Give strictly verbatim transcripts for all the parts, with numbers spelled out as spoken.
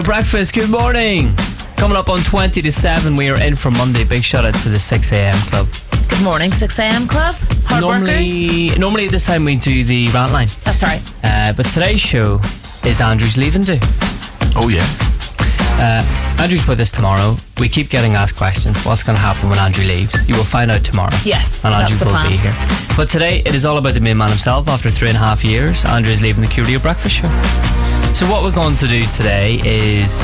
Breakfast, good morning. Coming up on twenty to seven, we are in for Monday. Big shout out to the six a.m. club. Good morning, six a.m. club. Hard normally, workers. Normally at this time we do the rant line. That's right. Uh, but today's show is Andrew's leaving do. Oh yeah. Uh, Andrew's with us tomorrow. We keep getting asked questions. What's going to happen when Andrew leaves? You will find out tomorrow. Yes, and Andrew that's the will plan. be here. But today it is all about the main man himself. After three and a half years, Andrew is leaving the Q Radio Breakfast Show. So what we're going to do today is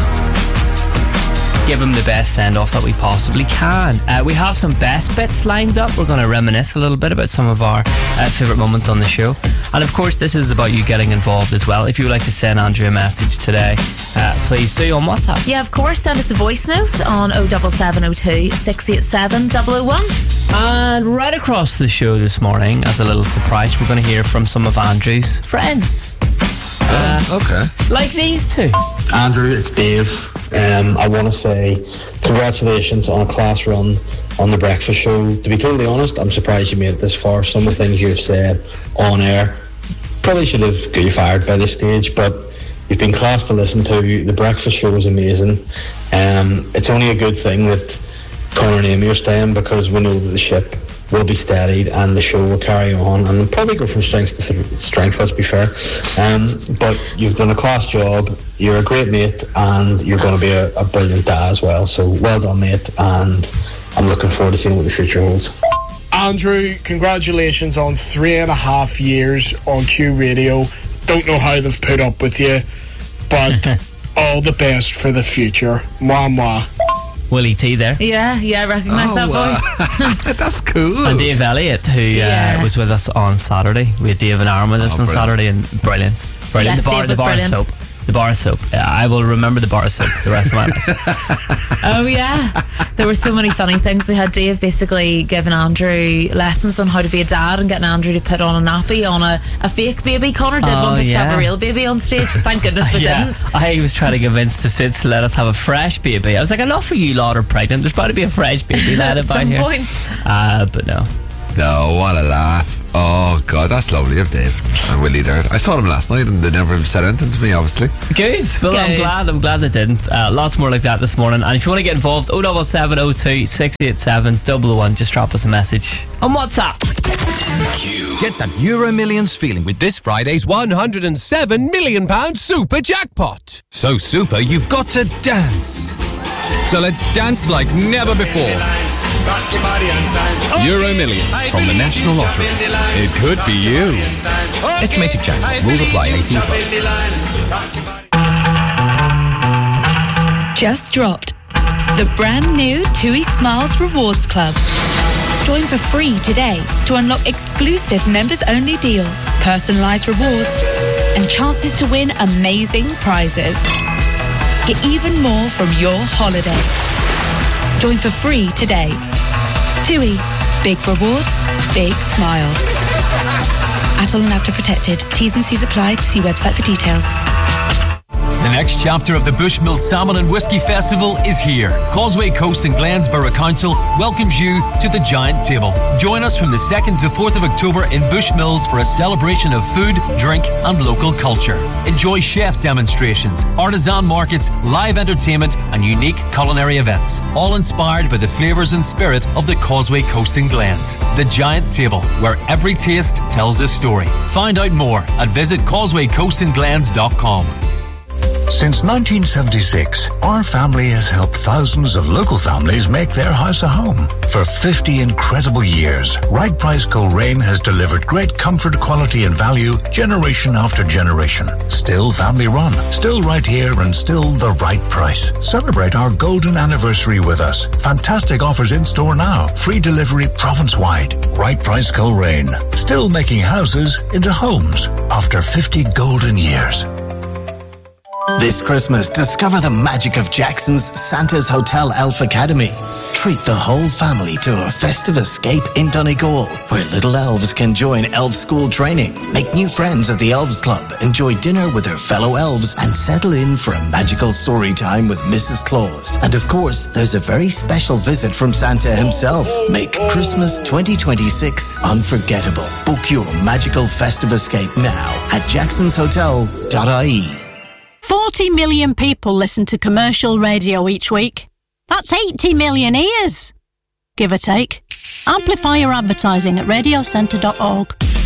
give him the best send-off that we possibly can. Uh, we have some best bits lined up. We're going to reminisce a little bit about some of our uh, favourite moments on the show. And of course, this is about you getting involved as well. If you would like to send Andrew a message today, uh, please do on WhatsApp. Yeah, of course. Send us a voice note on oh seven seven oh two, six eight seven, double oh one. And right across the show this morning, as a little surprise, we're going to hear from some of Andrew's friends. Uh, okay. Like these two. Andrew, it's Dave. Um, I want to say congratulations on a class run on the breakfast show. To be totally honest, I'm surprised you made it this far. Some of the things you've said on air probably should have got you fired by this stage, but you've been class to listen to. The breakfast show was amazing. Um, it's only a good thing that Conor and Amy are staying, because we know that the ship will be steadied and the show will carry on and probably go from strength to th- strength, let's be fair. Um, but you've done a class job, you're a great mate, and you're going to be a, a brilliant dad as well. So well done, mate, and I'm looking forward to seeing what the future holds. Andrew, congratulations on three and a half years on Q Radio. Don't know how they've put up with you, but all the best for the future. Mwah mwah. Willie T there. Yeah, yeah, I recognise Oh, that wow. voice. That's cool. And Dave Elliott, who Yeah. uh, was with us on Saturday. We had Dave and Aaron with us Oh, on brilliant. Saturday, and brilliant. Brilliant. Yes, the bar, Dave the was bar brilliant. soap. The bar soap. Yeah, I will remember the bar soap the rest of my life. Oh yeah, there were so many funny things. We had Dave basically giving Andrew lessons on how to be a dad and getting Andrew to put on a nappy on a, a fake baby. Connor did Oh, want us to have yeah. a real baby on stage, but thank goodness we yeah, didn't. I was trying to convince the Suits to let us have a fresh baby. I was like, enough of you lot are pregnant. There's about to be a fresh baby led At about some here. point. Uh, but no. No, what a laugh. Oh God, that's lovely of Dave and Willie there. I saw them last night and they never said anything to me, obviously. Good. Well, I'm Good. glad. I'm glad they didn't. Uh, lots more like that this morning. And if you want to get involved, oh seven seven oh two, six eight seven, double oh one. Just drop us a message on WhatsApp. Get that Euro Millions feeling with this Friday's one hundred seven million pounds super jackpot. So super, you've got to dance. So let's dance like never before. Euro Millions from the National Lottery. It could be you. Estimated jackpot. Rules apply. eighteen plus. Just dropped the brand new TUI Smiles Rewards Club. Join for free today to unlock exclusive members-only deals, personalised rewards, and chances to win amazing prizes. Get even more from your holiday. Join for free today. TUI. Big rewards, big smiles. Atoll and After Protected. T's and C's apply. See website for details. The next chapter of the Bushmill Salmon and Whisky Festival is here. Causeway Coast and Glens Borough Council welcomes you to the Giant Table. Join us from the second to fourth of October in Bushmills for a celebration of food, drink and local culture. Enjoy chef demonstrations, artisan markets, live entertainment and unique culinary events. All inspired by the flavours and spirit of the Causeway Coast and Glens. The Giant Table, where every taste tells a story. Find out more at visit causeway coast and glens dot com. Since nineteen seventy-six, our family has helped thousands of local families make their house a home. For fifty incredible years, Right Price Coleraine has delivered great comfort, quality and value generation after generation. Still family run, still right here and still the right price. Celebrate our golden anniversary with us. Fantastic offers in store now. Free delivery province-wide. Right Price Coleraine. Still making houses into homes after fifty golden years. This Christmas, discover the magic of Jackson's Santa's Hotel Elf Academy. Treat the whole family to a festive escape in Donegal, where little elves can join elf school training, make new friends at the Elves Club, enjoy dinner with their fellow elves, and settle in for a magical story time with Missus Claus. And of course, there's a very special visit from Santa himself. Make Christmas twenty twenty-six unforgettable. Book your magical festive escape now at jacksons hotel dot I E. forty million people listen to commercial radio each week. That's eighty million ears, give or take. Amplify your advertising at radio centre dot org.